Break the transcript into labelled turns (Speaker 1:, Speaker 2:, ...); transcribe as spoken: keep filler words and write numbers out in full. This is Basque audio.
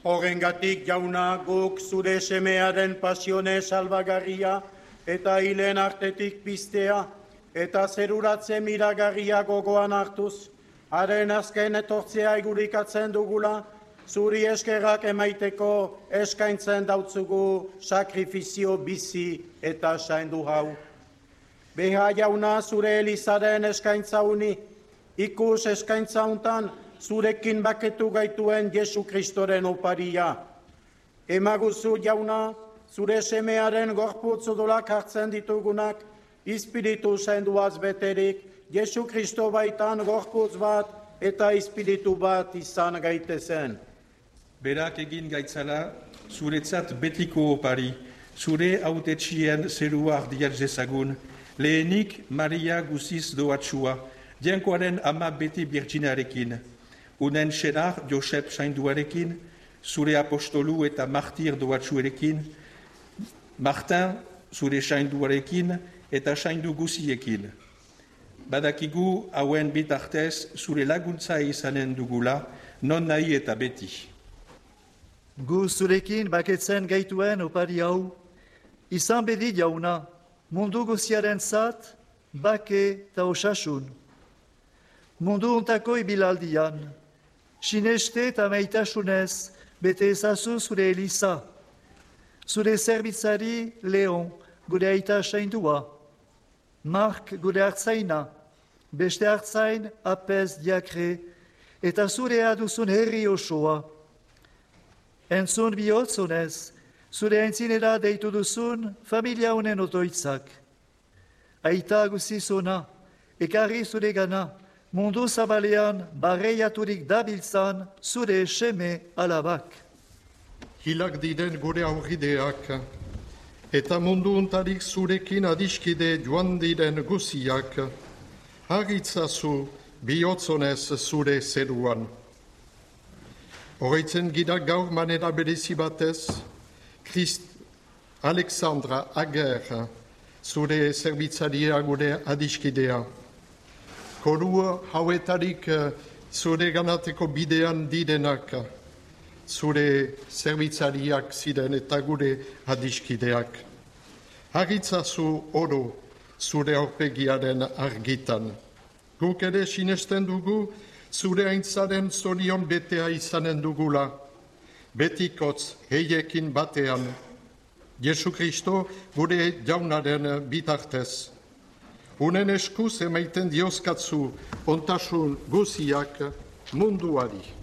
Speaker 1: Horrengatik jauna guk zure semearen pasione salbagarria eta hilen artetik piztea eta zeruratze miragarria gogoan hartuz, haren azken etortzea igurikatzen dugula, zuri eskerrak emaiteko eskaintzen dautzugu sakrifizio bizi eta saindu hau. Beha jauna zure Elizaren eskaintza uni, ikus eskaintza untan zurekin baketu gaituen Jesu Kristoren oparia. Emaguzu jauna, zure semearen gorputz odolak hartzen ditugunak, Ispiritu zainduaz beterik, Jesu Kristo baitan gorputz bat eta ispiritu bat izan gaitezen.
Speaker 2: Berak egin gaitzala, zuretzat betiko opari, zure hautetxien zerua ardiat zezagun, lehenik Maria guziz doatsua, Jainkoaren ama beti birginarekin, unen senar Josep sainduarekin, zure apostolu eta martir doatsuerekin, Martin zure sainduarekin eta saindu guziekin. Badakigu hauen bitartez zure laguntza izanen dugula, non nahi eta beti.
Speaker 3: Gu zurekin baketzen gaituen opari hau, izan bedi jauna, mundu guziaren zat, bake eta osasun. Mundu untako ibilaldian, sineste eta maitasunez, bete ezazu zure Eliza, zure zerbitzari Leon, gure aita saindua, Mark gure hartzaina, beste hartzain apez diakre, eta zure aduzun herri osoa. Entzun bihotzunez, zure entzinera deitu duzun familia honen otoitzak. Aita guzizuna, ekarri zure gana, mundu zabalean barreiaturik dabiltzan zure seme alabak.
Speaker 4: Hilak diren gure aurrideak, eta mundu untarik zurekin adiskide joan diren guziak, harritzazu bihotzonez zure zeruan. Horreitzen gira gaur manera berezi batez, Christ Alexandra Ager, zure zerbitzaria gure adiskidea. Koru hauetarik zure ganateko bidean direnak, zure zerbitzariak ziren eta gure adiskideak. Harritzazu oro zure aurpegiaren argitan. Guk ere sinesten dugu zure aintzaren zorion betea izanen dugula, betikotz heiekin batean, Jesu Kristo gure jaunaren bitartez. Unen eskuz emaiten diozkatzu ontasun guziak munduari.